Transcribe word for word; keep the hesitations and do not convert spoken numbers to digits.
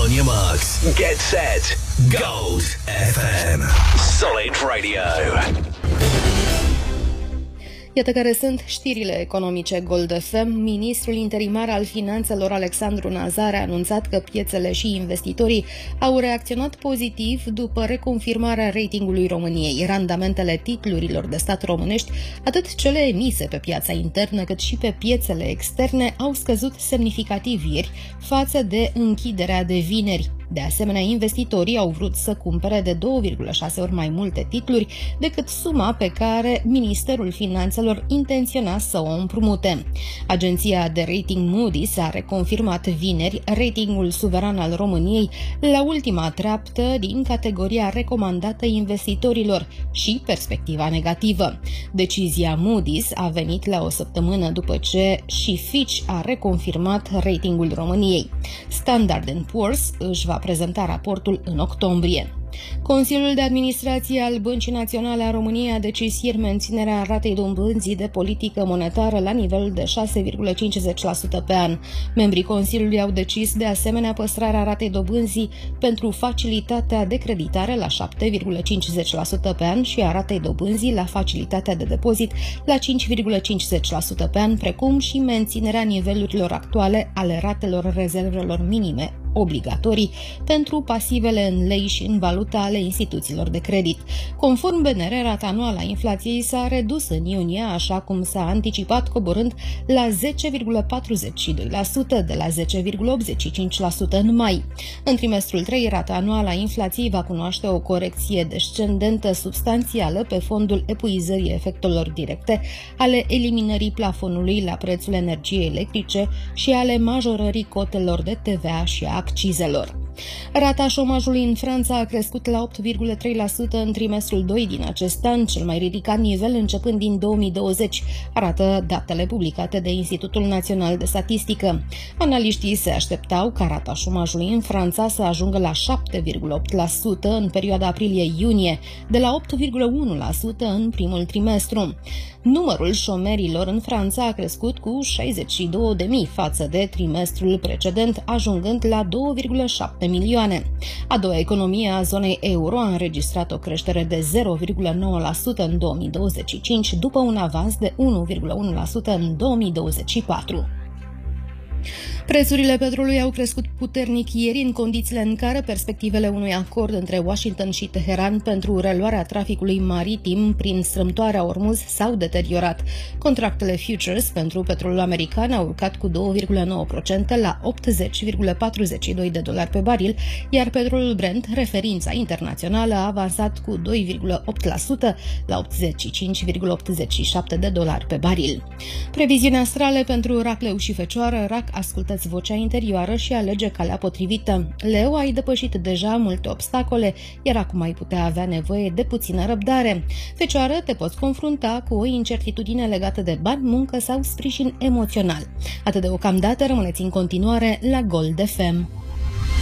On your marks, get set, Gold F M. Solid Radio. Iată care sunt știrile economice Gold F M. Ministrul interimar al Finanțelor Alexandru Nazar a anunțat că piețele și investitorii au reacționat pozitiv după reconfirmarea ratingului României. Randamentele titlurilor de stat românești, atât cele emise pe piața internă cât și pe piețele externe, au scăzut semnificativ ieri față de închiderea de vineri. De asemenea, investitorii au vrut să cumpere de două virgulă șase ori mai multe titluri decât suma pe care Ministerul Finanțelor intenționa să o împrumute. Agenția de rating Moody's a reconfirmat vineri ratingul suveran al României la ultima treaptă din categoria recomandată investitorilor și perspectiva negativă. Decizia Moody's a venit la o săptămână după ce și Fitch a reconfirmat ratingul României. Standard and Poor's își va prezenta raportul în octombrie. Consiliul de Administrație al Băncii Naționale a României a decis ieri menținerea ratei dobânzii de politică monetară la nivel de șase virgulă cincizeci la sută pe an. Membrii Consiliului au decis de asemenea păstrarea ratei dobânzii pentru facilitatea de creditare la șapte virgulă cincizeci la sută pe an și a ratei dobânzii la facilitatea de depozit la cinci virgulă cincizeci la sută pe an, precum și menținerea nivelurilor actuale ale ratelor rezervelor minime obligatorii pentru pasivele în lei și în valută ale instituțiilor de credit. Conform B N R, rata anuală a inflației s-a redus în iunie, așa cum s-a anticipat, coborând la zece virgulă patruzeci și doi la sută de la zece virgulă optzeci și cinci la sută în mai. În trimestrul trei, rata anuală a inflației va cunoaște o corecție descendentă substanțială pe fondul epuizării efectelor directe, ale eliminării plafonului la prețul energiei electrice și ale majorării cotelor de T V A și a accizelor. Rata șomajului în Franța a crescut la opt virgulă trei la sută în trimestrul doi din acest an, cel mai ridicat nivel începând din două mii douăzeci, arată datele publicate de Institutul Național de Statistică. Analiștii se așteptau ca rata șomajului în Franța să ajungă la șapte virgulă opt la sută în perioada aprilie-iunie, de la opt virgulă unu la sută în primul trimestru. Numărul șomerilor în Franța a crescut cu șaizeci și două de mii față de trimestrul precedent, ajungând la două virgulă șapte milioane. A doua economie a zonei euro a înregistrat o creștere de zero virgulă nouă la sută în două mii douăzeci și cinci, după un avans de unu virgulă unu la sută în două mii douăzeci și patru. Prețurile petrolului au crescut puternic ieri în condițiile în care perspectivele unui acord între Washington și Teheran pentru reluarea traficului maritim prin strâmtoarea Ormuz s-au deteriorat. Contractele futures pentru petrolul american au urcat cu două virgulă nouă la sută la optzeci virgulă patruzeci și doi de dolari pe baril, iar petrolul Brent, referința internațională, a avansat cu doi virgulă opt la sută la optzeci și cinci virgulă optzeci și șapte de dolari pe baril. Previziunea astrale pentru Rac, Leu și Fecioară. Rac, ascultă vocea interioară și alege calea potrivită. Leu, ai depășit deja multe obstacole, iar acum ai putea avea nevoie de puțină răbdare. Fecioară, te poți confrunta cu o incertitudine legată de bani, muncă sau sprijin emoțional. Atât deocamdată, rămâneți în continuare la Gold F M.